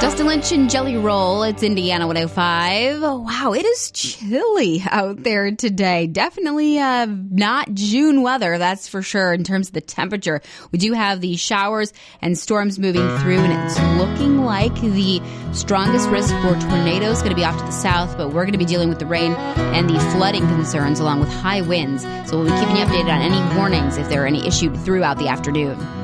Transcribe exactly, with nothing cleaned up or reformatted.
Dustin Lynch and Jelly Roll. It's Indiana one oh five. Wow, it is chilly out there today. Definitely uh, not June weather, that's for sure, in terms of the temperature. We do have the showers and storms moving through, and it's looking like the strongest risk for tornadoes is going to be off to the south, but we're going to be dealing with the rain and the flooding concerns along with high winds. So we'll be keeping you updated on any warnings if there are any issued throughout the afternoon.